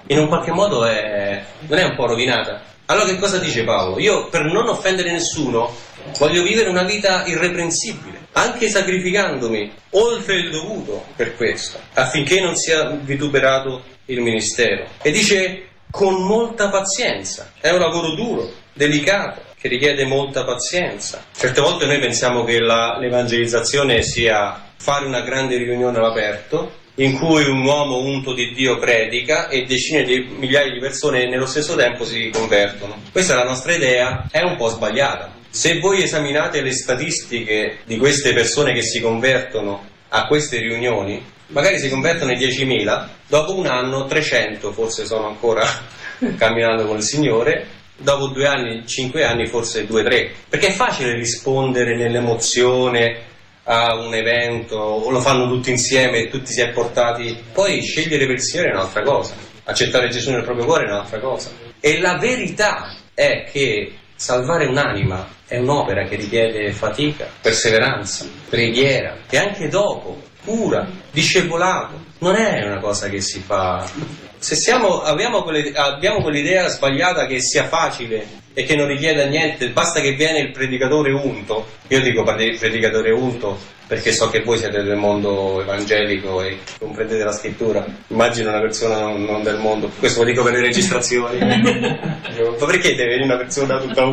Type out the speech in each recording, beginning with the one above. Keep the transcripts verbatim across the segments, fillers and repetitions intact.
in un qualche modo è, non è un po' rovinata. Allora che cosa dice Paolo? Io per non offendere nessuno voglio vivere una vita irreprensibile, anche sacrificandomi oltre il dovuto per questo, affinché non sia vituperato il ministero. E dice con molta pazienza, è un lavoro duro, delicato, che richiede molta pazienza. Certe volte noi pensiamo che la, l'evangelizzazione sia fare una grande riunione all'aperto in cui un uomo unto di Dio predica e decine di migliaia di persone nello stesso tempo si convertono. Questa è la nostra idea, è un po' sbagliata. Se voi esaminate le statistiche di queste persone che si convertono a queste riunioni, magari si convertono in diecimila, dopo un anno trecento forse sono ancora camminando con il Signore, dopo due anni, cinque anni forse due, tre, perché è facile rispondere nell'emozione a un evento, o lo fanno tutti insieme e tutti si è portati. Poi scegliere per il Signore è un'altra cosa, accettare Gesù nel proprio cuore è un'altra cosa. E la verità è che salvare un'anima è un'opera che richiede fatica, perseveranza, preghiera e anche dopo cura, discepolato. Non è una cosa che si fa. Se siamo, abbiamo, quelle, abbiamo quell'idea sbagliata che sia facile e che non richieda niente, basta che viene il predicatore unto. Io dico predicatore unto perché so che voi siete del mondo evangelico e comprendete la scrittura. Immagino una persona non, non del mondo, questo lo dico per le registrazioni. Ma perché deve venire una persona tutta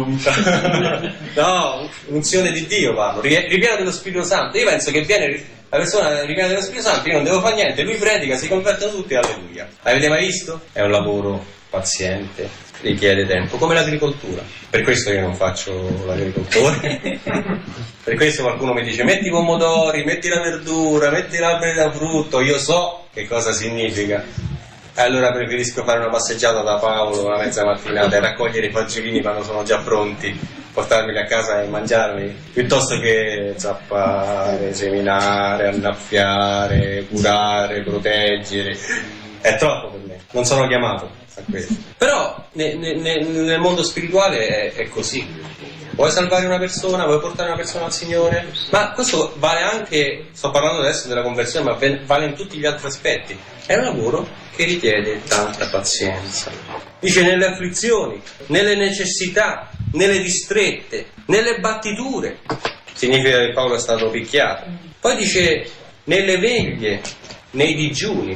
unta? No, unzione di Dio parlo, ripieno dello Spirito Santo. Io penso che viene la persona ripiena dello Spirito Santo, io non devo fare niente, lui predica, si convertono tutti, alleluia. Avete mai visto? È un lavoro paziente, richiede tempo, come l'agricoltura. Per questo io non faccio l'agricoltore. Per questo qualcuno mi dice metti i pomodori, metti la verdura, metti l'albero da frutto. Io so che cosa significa. Allora preferisco fare una passeggiata da Paolo una mezza mattinata e raccogliere i fagiolini quando sono già pronti, portarmeli a casa e mangiarli, piuttosto che zappare, seminare, annaffiare, curare, proteggere. È troppo per me, non sono chiamato a questo. Però ne, ne, nel mondo spirituale è, è così. Vuoi salvare una persona, vuoi portare una persona al Signore, ma questo vale anche, sto parlando adesso della conversione, ma vale in tutti gli altri aspetti. È un lavoro che richiede tanta pazienza. Dice nelle afflizioni, nelle necessità, nelle distrette, nelle battiture. Significa che Paolo è stato picchiato. Poi dice nelle veglie, nei digiuni.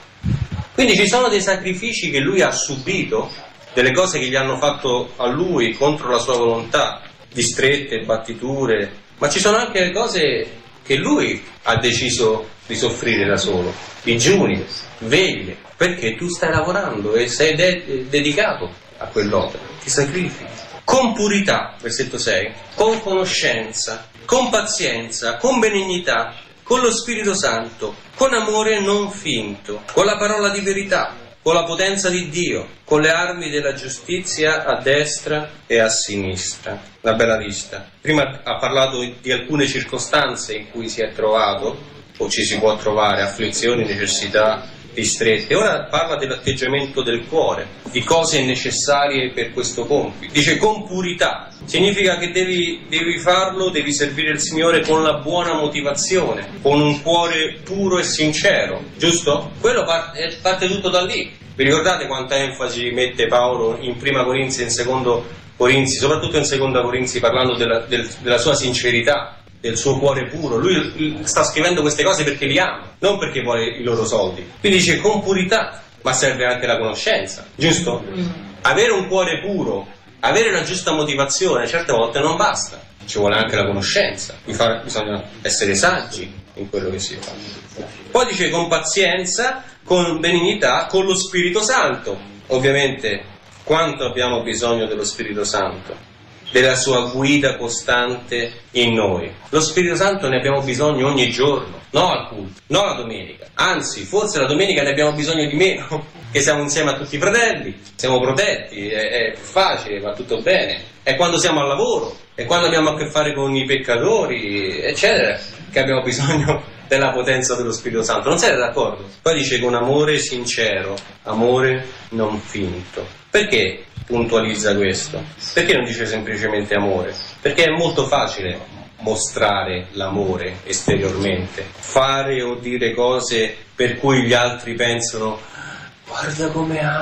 Quindi ci sono dei sacrifici che lui ha subito, delle cose che gli hanno fatto a lui contro la sua volontà, distrette, battiture, ma ci sono anche le cose che lui ha deciso di soffrire da solo, digiuni, veglie, perché tu stai lavorando e sei de- dedicato a quell'opera, ti sacrifichi. Con purità, versetto sei, con conoscenza, con pazienza, con benignità, con lo Spirito Santo, con amore non finto, con la parola di verità, con la potenza di Dio, con le armi della giustizia a destra e a sinistra. Una bella lista. Prima ha parlato di alcune circostanze in cui si è trovato, o ci si può trovare, afflizioni, necessità, distrette. Ora parla dell'atteggiamento del cuore, di cose necessarie per questo compito. Dice con purità, significa che devi, devi farlo, devi servire il Signore con la buona motivazione, con un cuore puro e sincero, giusto? Quello parte, parte tutto da lì. Vi ricordate quanta enfasi mette Paolo in prima Corinzi e in secondo Corinzi, soprattutto in seconda Corinzi, parlando della, del, della sua sincerità, del suo cuore puro. Lui sta scrivendo queste cose perché li ama, non perché vuole i loro soldi. Quindi dice con purità, ma serve anche la conoscenza, giusto? Avere un cuore puro, avere una giusta motivazione certe volte non basta, ci vuole anche la conoscenza, bisogna essere saggi in quello che si fa. Poi dice con pazienza, con benignità, con lo Spirito Santo. Ovviamente quanto abbiamo bisogno dello Spirito Santo, della sua guida costante in noi. Lo Spirito Santo ne abbiamo bisogno ogni giorno, non al culto, non la domenica. Anzi, forse la domenica ne abbiamo bisogno di meno, che siamo insieme a tutti i fratelli, siamo protetti, è, è facile, va tutto bene. È quando siamo al lavoro, è quando abbiamo a che fare con i peccatori, eccetera, che abbiamo bisogno della potenza dello Spirito Santo. Non siete d'accordo? Poi dice con amore sincero, amore non finto. Perché puntualizza questo? Perché non dice semplicemente amore? Perché è molto facile mostrare l'amore esteriormente, fare o dire cose per cui gli altri pensano guarda come ama.